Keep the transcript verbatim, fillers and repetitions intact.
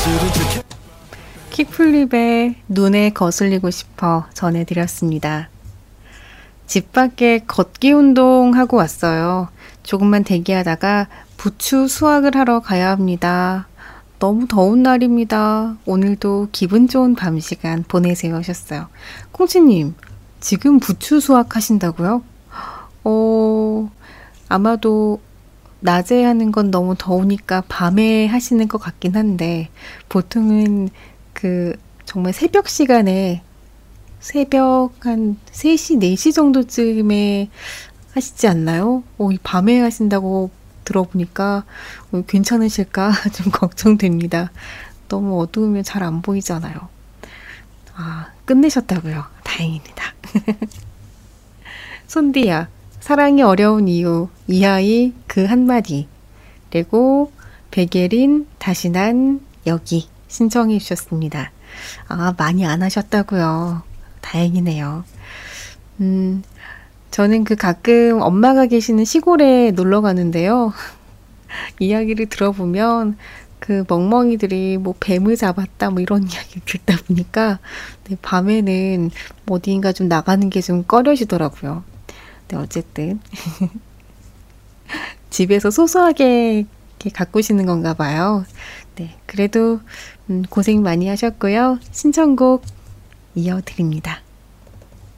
킥플립의 눈에 거슬리고 싶어 전해드렸습니다. 집 밖에 걷기 운동하고 왔어요. 조금만 대기하다가 부추 수확을 하러 가야 합니다. 너무 더운 날입니다. 오늘도 기분 좋은 밤 시간 보내세요 하셨어요. 콩치님, 지금 부추 수확하신다고요? 어, 아마도 낮에 하는 건 너무 더우니까 밤에 하시는 것 같긴 한데, 보통은 그 정말 새벽 시간에 새벽 한 세 시, 네 시 정도쯤에 하시지 않나요? 어, 이 밤에 하신다고 들어보니까 어, 괜찮으실까 좀 걱정됩니다. 너무 어두우면 잘 안 보이잖아요. 아, 끝내셨다고요? 다행입니다. 손디야, 사랑이 어려운 이유, 이하이 그 한마디, 그리고 백예린 다시 난 여기 신청해 주셨습니다. 아, 많이 안 하셨다고요? 다행이네요. 음, 저는 그 가끔 엄마가 계시는 시골에 놀러 가는데요. 이야기를 들어보면 그 멍멍이들이 뭐 뱀을 잡았다 뭐 이런 이야기를 듣다 보니까 네, 밤에는 어디인가 좀 나가는 게 좀 꺼려지더라고요. 네, 어쨌든 집에서 소소하게 이렇게 가꾸시는 건가 봐요. 네, 그래도 음, 고생 많이 하셨고요. 신청곡 이어드립니다.